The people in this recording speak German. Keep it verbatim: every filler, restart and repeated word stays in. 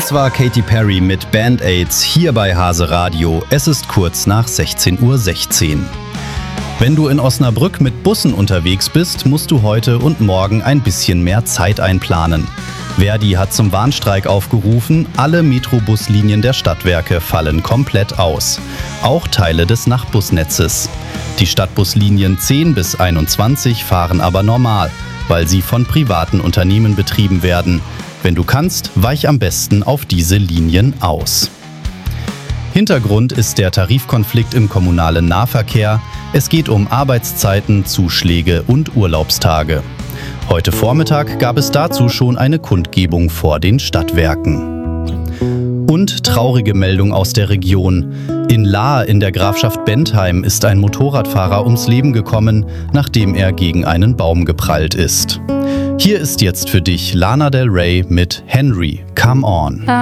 Das war Katy Perry mit Band-Aids hier bei Hase Radio. Es ist kurz nach sechzehn Uhr sechzehn. Wenn du in Osnabrück mit Bussen unterwegs bist, musst du heute und morgen ein bisschen mehr Zeit einplanen. Verdi hat zum Warnstreik aufgerufen, alle Metrobuslinien der Stadtwerke fallen komplett aus. Auch Teile des Nachtbusnetzes. Die Stadtbuslinien zehn bis einundzwanzig fahren aber normal, weil sie von privaten Unternehmen betrieben werden. Wenn du kannst, weich am besten auf diese Linien aus. Hintergrund ist der Tarifkonflikt im kommunalen Nahverkehr. Es geht um Arbeitszeiten, Zuschläge und Urlaubstage. Heute Vormittag gab es dazu schon eine Kundgebung vor den Stadtwerken. Und traurige Meldung aus der Region. In Lahr in der Grafschaft Bentheim ist ein Motorradfahrer ums Leben gekommen, nachdem er gegen einen Baum geprallt ist. Hier ist jetzt für dich Lana Del Rey mit Henry, Come On.